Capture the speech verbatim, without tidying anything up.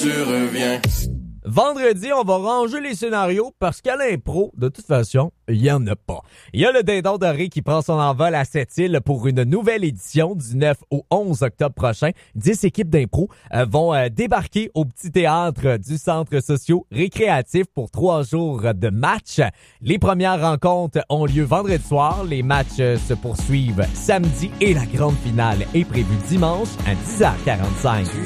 tu reviens. Vendredi, on va ranger les scénarios parce qu'à l'impro, de toute façon, il y en a pas. Il y a le Dindon Doré qui prend son envol à Sept-Îles pour une nouvelle édition du neuf au onze octobre prochain. Dix équipes d'impro euh, vont euh, débarquer au petit théâtre du centre socio-récréatif pour trois jours de match. Les premières rencontres ont lieu vendredi soir. Les matchs euh, se poursuivent samedi et la grande finale est prévue dimanche à dix heures quarante-cinq.